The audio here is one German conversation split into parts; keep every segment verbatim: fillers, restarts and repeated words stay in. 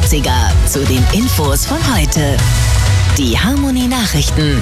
neunziger zu den Infos von heute. Die Harmonie-Nachrichten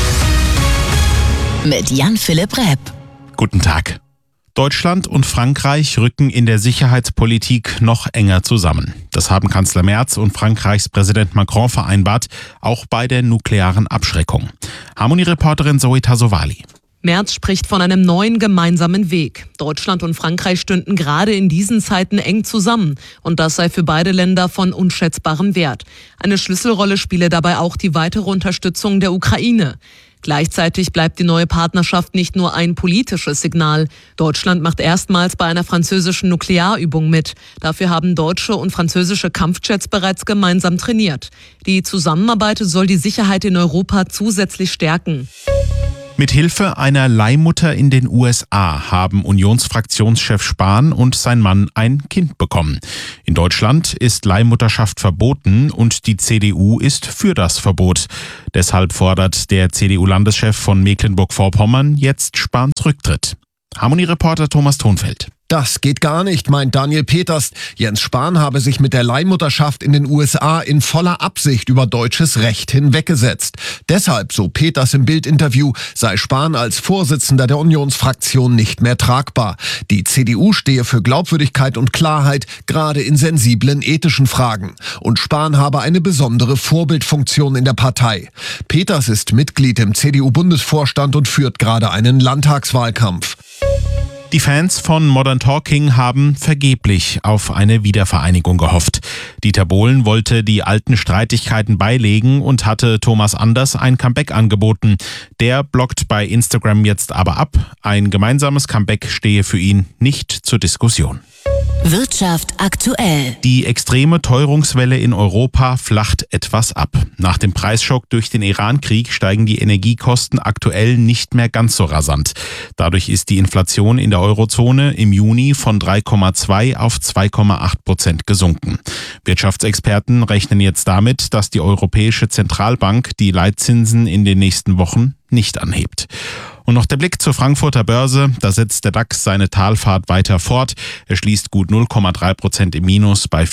mit Jan-Philipp Repp. Guten Tag. Deutschland und Frankreich rücken in der Sicherheitspolitik noch enger zusammen. Das haben Kanzler Merz und Frankreichs Präsident Macron vereinbart, auch bei der nuklearen Abschreckung. Harmonie-Reporterin Zoe Tassovali. Merz spricht von einem neuen gemeinsamen Weg. Deutschland und Frankreich stünden gerade in diesen Zeiten eng zusammen. Und das sei für beide Länder von unschätzbarem Wert. Eine Schlüsselrolle spiele dabei auch die weitere Unterstützung der Ukraine. Gleichzeitig bleibt die neue Partnerschaft nicht nur ein politisches Signal. Deutschland macht erstmals bei einer französischen Nuklearübung mit. Dafür haben deutsche und französische Kampfjets bereits gemeinsam trainiert. Die Zusammenarbeit soll die Sicherheit in Europa zusätzlich stärken. Mit Hilfe einer Leihmutter in den U S A haben Unionsfraktionschef Spahn und sein Mann ein Kind bekommen. In Deutschland ist Leihmutterschaft verboten und die C D U ist für das Verbot. Deshalb fordert der C D U-Landeschef von Mecklenburg-Vorpommern jetzt Spahns Rücktritt. Harmonie-Reporter Thomas Thonfeld. Das geht gar nicht, meint Daniel Peters. Jens Spahn habe sich mit der Leihmutterschaft in den U S A in voller Absicht über deutsches Recht hinweggesetzt. Deshalb, so Peters im Bild-Interview, sei Spahn als Vorsitzender der Unionsfraktion nicht mehr tragbar. Die C D U stehe für Glaubwürdigkeit und Klarheit, gerade in sensiblen ethischen Fragen. Und Spahn habe eine besondere Vorbildfunktion in der Partei. Peters ist Mitglied im C D U-Bundesvorstand und führt gerade einen Landtagswahlkampf. Die Fans von Modern Talking haben vergeblich auf eine Wiedervereinigung gehofft. Dieter Bohlen wollte die alten Streitigkeiten beilegen und hatte Thomas Anders ein Comeback angeboten. Der blockt bei Instagram jetzt aber ab. Ein gemeinsames Comeback stehe für ihn nicht zur Diskussion. Wirtschaft aktuell. Die extreme Teuerungswelle in Europa flacht etwas ab. Nach dem Preisschock durch den Iran-Krieg steigen die Energiekosten aktuell nicht mehr ganz so rasant. Dadurch ist die Inflation in der Eurozone im Juni von drei Komma zwei auf zwei Komma acht Prozent gesunken. Wirtschaftsexperten rechnen jetzt damit, dass die Europäische Zentralbank die Leitzinsen in den nächsten Wochen nicht anhebt. Und noch der Blick zur Frankfurter Börse. Da setzt der DAX seine Talfahrt weiter fort. Er schließt gut null Komma drei Prozent im Minus bei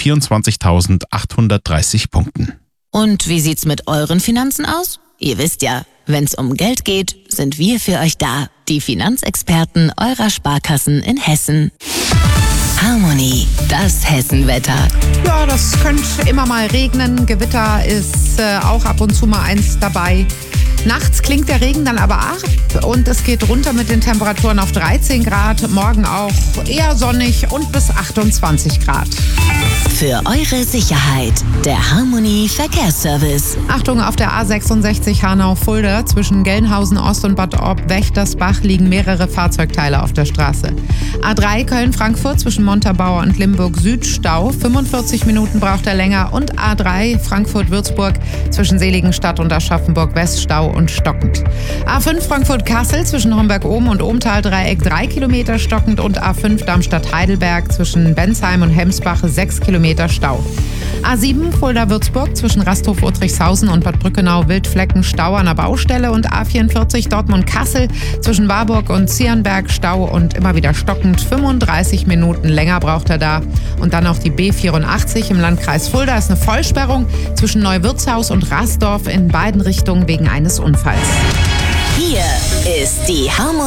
vierundzwanzigtausendachthundertdreißig Punkten. Und wie sieht's mit euren Finanzen aus? Ihr wisst ja, wenn's um Geld geht, sind wir für euch da. Die Finanzexperten eurer Sparkassen in Hessen. Harmonie, das Hessenwetter. Ja, das könnte immer mal regnen. Gewitter ist äh, auch ab und zu mal eins dabei. Nachts klingt der Regen dann aber ab und es geht runter mit den Temperaturen auf dreizehn Grad. Morgen auch eher sonnig und bis achtundzwanzig Grad. Für eure Sicherheit, der Harmonie Verkehrsservice. Achtung, auf der A sechsundsechzig Hanau-Fulda zwischen Gelnhausen Ost und Bad Orb-Wächtersbach liegen mehrere Fahrzeugteile auf der Straße. A drei Köln-Frankfurt zwischen Montabaur und Limburg Süd Stau. fünfundvierzig Minuten braucht er länger. Und A drei Frankfurt-Würzburg zwischen Seligenstadt und Aschaffenburg West Stau und stockend. A fünf Frankfurt-Kassel zwischen Homberg-Ohm und Ohmtal-Dreieck drei Kilometer stockend und A fünf Darmstadt-Heidelberg zwischen Bensheim und Hemsbach sechs Kilometer Stau. A sieben Fulda-Würzburg zwischen Rasthof-Uttrichshausen und Bad Brückenau Wildflecken Stau an der Baustelle und A vierundvierzig Dortmund-Kassel zwischen Warburg und Zierenberg Stau und immer wieder stockend. fünfunddreißig Minuten länger braucht er da. Und dann auch die B vierundachtzig im Landkreis Fulda ist eine Vollsperrung zwischen Neuwirtshaus und Rasdorf in beiden Richtungen wegen eines Unfalls. Hier ist die Harmonie.